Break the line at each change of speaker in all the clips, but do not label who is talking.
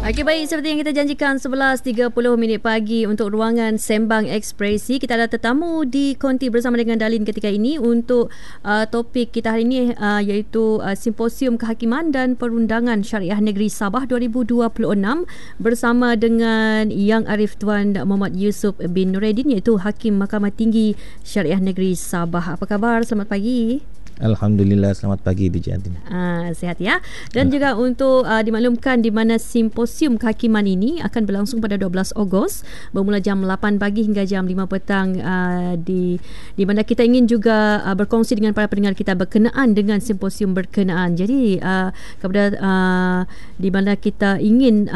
Okey, baik, seperti yang kita janjikan 11.30 pagi untuk ruangan Sembang Ekspresi. Kita ada tetamu di konti bersama dengan Darlene ketika ini untuk topik kita hari ini iaitu Simposium Kehakiman dan Perundangan Syariah Negeri Sabah 2026 bersama dengan Yang Arif Tuan Muhammad Yusuf bin Nureddin iaitu Hakim Mahkamah Tinggi Syariah Negeri Sabah. Apa khabar? Selamat pagi.
Alhamdulillah, selamat pagi DJ Antin.
Sihat ya. Dan juga untuk dimaklumkan di mana simposium kehakiman ini akan berlangsung pada 12 Ogos bermula jam 8 pagi hingga jam 5 petang di mana kita ingin juga berkongsi dengan para pendengar kita berkenaan dengan simposium berkenaan. Jadi kepada di mana kita ingin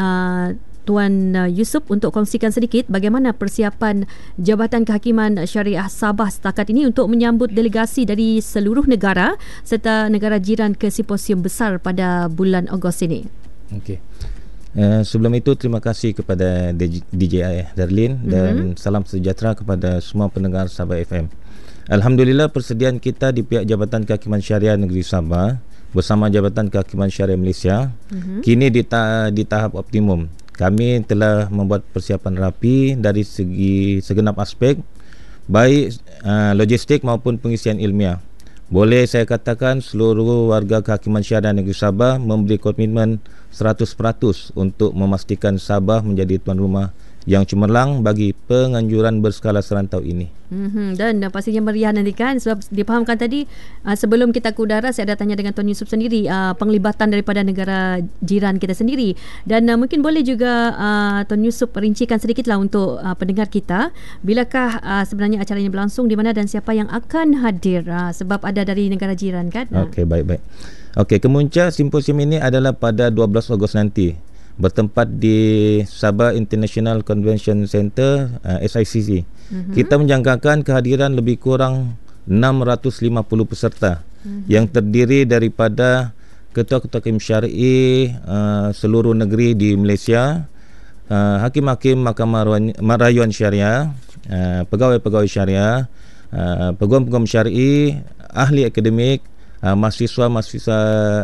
Tuan Yusuf untuk kongsikan sedikit bagaimana persiapan Jabatan Kehakiman Syariah Sabah setakat ini untuk menyambut delegasi dari seluruh negara serta negara jiran ke simposium besar pada bulan Ogos ini. Okey.
Sebelum itu terima kasih kepada DJ Darlene dan salam sejahtera kepada semua pendengar Sabah FM. Alhamdulillah, persediaan kita di pihak Jabatan Kehakiman Syariah Negeri Sabah bersama Jabatan Kehakiman Syariah Malaysia kini di tahap optimum. Kami telah membuat persiapan rapi dari segi segenap aspek, baik logistik maupun pengisian ilmiah. Boleh saya katakan seluruh warga Kehakiman Syariah Negeri Sabah memberi komitmen 100% untuk memastikan Sabah menjadi tuan rumah yang cemerlang bagi penganjuran berskala serantau ini.
Dan pastinya meriah nanti kan, sebab dipahamkan tadi sebelum kita ke udara saya ada tanya dengan Tuan Yusuf sendiri penglibatan daripada negara jiran kita sendiri, dan mungkin boleh juga Tuan Yusuf rincikan sedikitlah untuk pendengar kita bilakah sebenarnya acaranya berlangsung, di mana dan siapa yang akan hadir, sebab ada dari negara jiran kan.
Okey, baik. Okey, kemuncak simposium ini adalah pada 12 Ogos nanti, bertempat di Sabah International Convention Center SICC. Kita menjangkakan kehadiran lebih kurang 650 peserta yang terdiri daripada ketua-ketua hakim syar'i seluruh negeri di Malaysia, hakim-hakim Mahkamah Rayuan Syariah, pegawai-pegawai syariah, peguam-peguam syar'i, ahli akademik, mahasiswa-mahasiswa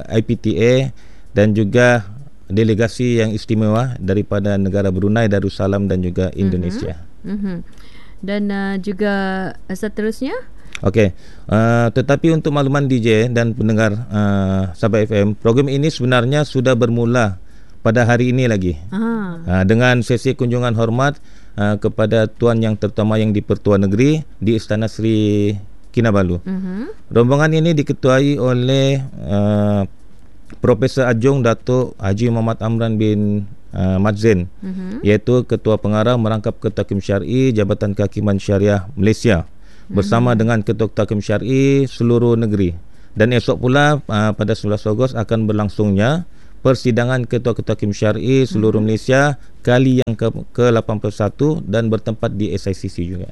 IPTA dan juga delegasi yang istimewa daripada negara Brunei Darussalam dan juga Indonesia.
Dan juga seterusnya.
Okey, tetapi untuk makluman DJ dan pendengar Sabah FM, program ini sebenarnya sudah bermula pada hari ini lagi. Dengan sesi kunjungan hormat kepada Tuan Yang Terutama yang di-Pertua Negeri di Istana Sri Kinabalu. Rombongan ini diketuai oleh Profesor Adjung Datuk Haji Muhammad Amran bin Madzin, iaitu Ketua Pengarah Merangkap Ketua Hakim Syar'i Jabatan Kehakiman Syariah Malaysia bersama dengan Ketua-Ketua Hakim Syar'i seluruh negeri. Dan esok pula pada 11 Ogos akan berlangsungnya persidangan Ketua-Ketua Hakim Syar'i seluruh Malaysia kali yang ke-81 dan bertempat di SICC juga.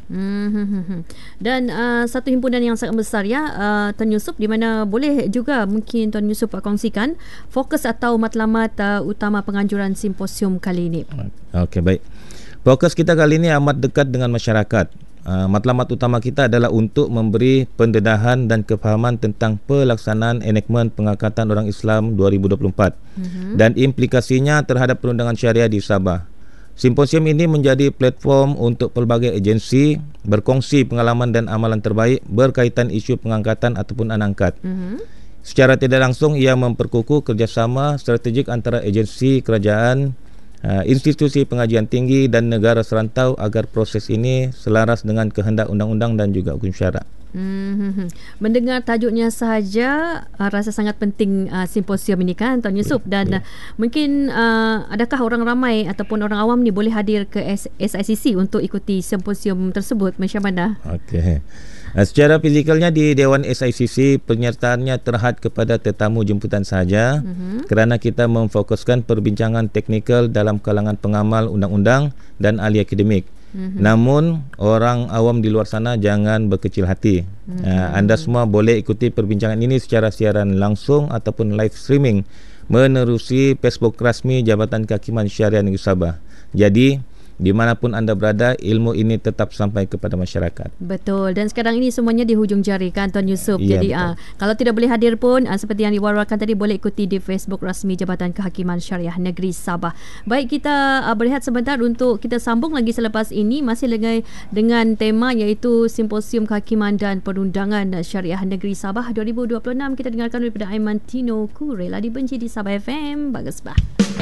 Dan satu himpunan yang sangat besar ya, Tuan Yusuf, di mana boleh juga mungkin Tuan Yusuf kongsikan fokus atau matlamat utama penganjuran simposium kali ini.
Okey, baik. Fokus kita kali ini amat dekat dengan masyarakat. Matlamat utama kita adalah untuk memberi pendedahan dan kefahaman tentang pelaksanaan enakmen pengangkatan orang Islam 2024 dan implikasinya terhadap perundangan syariah di Sabah. Simposium ini menjadi platform untuk pelbagai agensi berkongsi pengalaman dan amalan terbaik berkaitan isu pengangkatan ataupun anangkat. Secara tidak langsung ia memperkukuh kerjasama strategik antara agensi kerajaan, institusi pengajian tinggi dan negara serantau agar proses ini selaras dengan kehendak undang-undang dan juga hukum syarak.
Mendengar tajuknya sahaja rasa sangat penting simposium ini kan Tuan Yusuf, dan mungkin adakah orang ramai ataupun orang awam ni boleh hadir ke SICC untuk ikuti simposium tersebut, macam mana?
Okey. Secara fizikalnya di Dewan SICC penyertaannya terhad kepada tetamu jemputan sahaja kerana kita memfokuskan perbincangan teknikal dalam kalangan pengamal undang-undang dan ahli akademik. Namun orang awam di luar sana jangan berkecil hati. Anda semua boleh ikuti perbincangan ini secara siaran langsung ataupun live streaming menerusi Facebook rasmi Jabatan Kehakiman Syariah Negeri Sabah. Jadi dimanapun anda berada, ilmu ini tetap sampai kepada masyarakat.
Betul. Dan sekarang ini semuanya di hujung jari kan Tuan Yusof.
Ya,
Jadi
betul.
kalau tidak boleh hadir pun seperti yang diwar-warkan tadi, boleh ikuti di Facebook rasmi Jabatan Kehakiman Syariah Negeri Sabah. Baik, kita berehat sebentar untuk kita sambung lagi selepas ini masih dengan tema iaitu Simposium Kehakiman dan Perundangan Syariah Negeri Sabah 2026. Kita dengarkan daripada Aiman Tino, Ku Rela Dibenci di Sabah FM. Bagus bah.